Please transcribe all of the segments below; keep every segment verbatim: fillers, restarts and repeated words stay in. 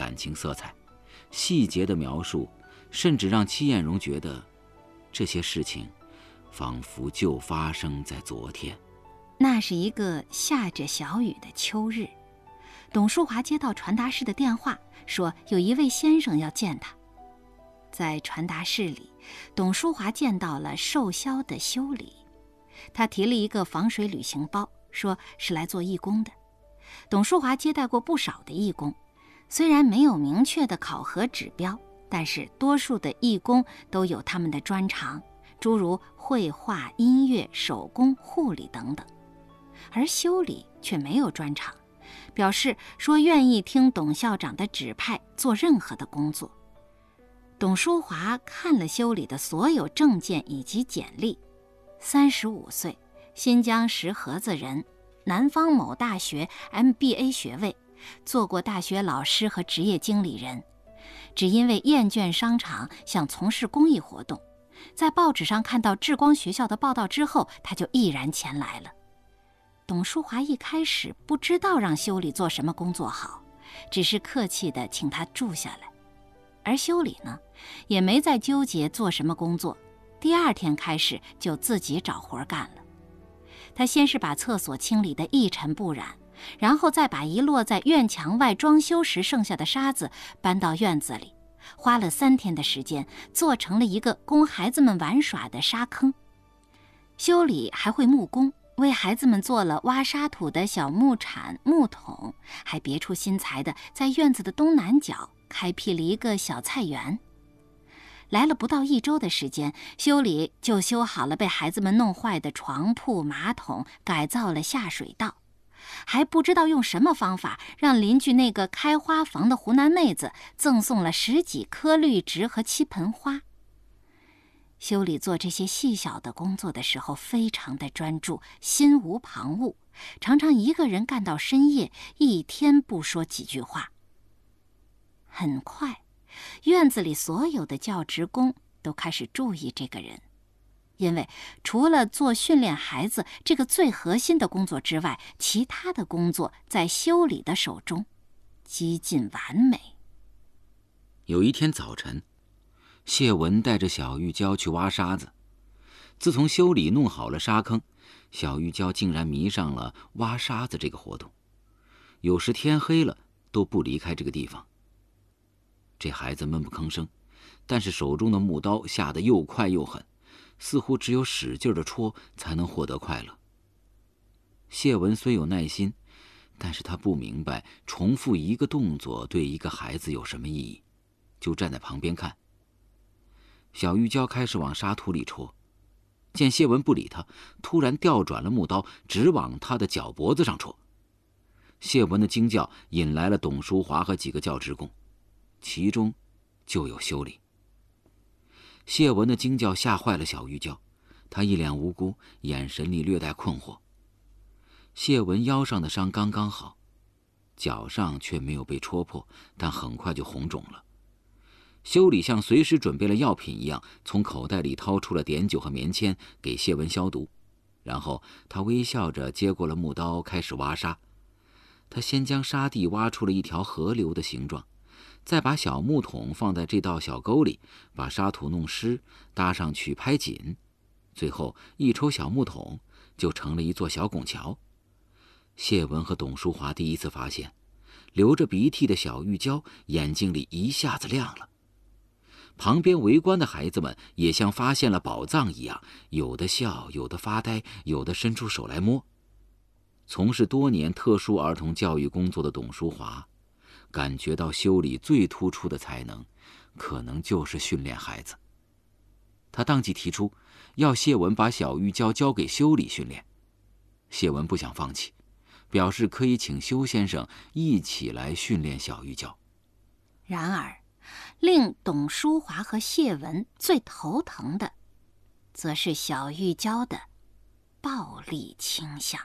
感情色彩，细节的描述甚至让戚艳荣觉得这些事情仿佛就发生在昨天。 那是一个下着小雨的秋日，董淑华接到传达室的电话，说有一位先生要见他。在传达室里，董淑华见到了瘦削的修理，他提了一个防水旅行包，说是来做义工的。董淑华接待过不少的义工，虽然没有明确的考核指标，但是多数的义工都有他们的专长，诸如绘画、音乐、手工、护理等等。而修理却没有专长，表示说愿意听董校长的指派做任何的工作。董淑华看了修理的所有证件以及简历，三十五岁，新疆石河子人，南方某大学 M B A 学位，做过大学老师和职业经理人，只因为厌倦商场，想从事公益活动，在报纸上看到志光学校的报道之后，他就毅然前来了。董淑华一开始不知道让修理做什么工作好，只是客气地请他住下来。而修理呢，也没再纠结做什么工作，第二天开始就自己找活干了。他先是把厕所清理得一尘不染，然后再把遗落在院墙外装修时剩下的沙子搬到院子里，花了三天的时间做成了一个供孩子们玩耍的沙坑。修理还会木工，为孩子们做了挖沙土的小木铲、木桶，还别出心裁的在院子的东南角开辟了一个小菜园。来了不到一周的时间，修理就修好了被孩子们弄坏的床铺、马桶，改造了下水道，还不知道用什么方法让邻居那个开花房的湖南妹子赠送了十几颗绿植和七盆花。修理做这些细小的工作的时候非常的专注，心无旁骛，常常一个人干到深夜，一天不说几句话。很快，院子里所有的教职工都开始注意这个人，因为除了做训练孩子这个最核心的工作之外，其他的工作在修理的手中几近完美。 有一天早晨，谢文带着小玉娇去挖沙子。自从修理弄好了沙坑，小玉娇竟然迷上了挖沙子这个活动，有时天黑了都不离开这个地方。这孩子闷不吭声，但是手中的木刀下得又快又狠，似乎只有使劲的戳才能获得快乐。谢文虽有耐心，但是他不明白重复一个动作对一个孩子有什么意义，就站在旁边看。小玉娇开始往沙土里戳，见谢文不理他，突然调转了木刀，直往他的脚脖子上戳。谢文的惊叫引来了董淑华和几个教职工，其中就有修理。谢文的惊叫吓坏了小玉娇，她一脸无辜，眼神里略带困惑。谢文腰上的伤刚刚好，脚上却没有被戳破，但很快就红肿了。修理像随时准备了药品一样，从口袋里掏出了碘酒和棉签给谢文消毒，然后他微笑着接过了木刀，开始挖沙。他先将沙地挖出了一条河流的形状，再把小木桶放在这道小沟里，把沙土弄湿，搭上去拍紧，最后一抽小木桶就成了一座小拱桥。谢文和董淑华第一次发现，流着鼻涕的小玉娇眼睛里一下子亮了。旁边围观的孩子们也像发现了宝藏一样，有的笑，有的发呆，有的伸出手来摸。从事多年特殊儿童教育工作的董淑华感觉到修理最突出的才能可能就是训练孩子。他当即提出要谢文把小玉娇交给修理训练。谢文不想放弃，表示可以请修先生一起来训练小玉娇。 然而令董淑华和谢文最头疼的则是小玉娇的暴力倾向。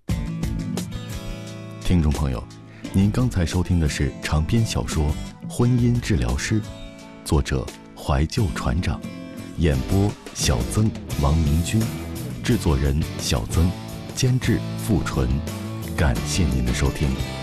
听众朋友，您刚才收听的是长篇小说《婚姻治疗师》，作者怀旧船长，演播小曾、王明君，制作人小曾，监制付纯。感谢您的收听。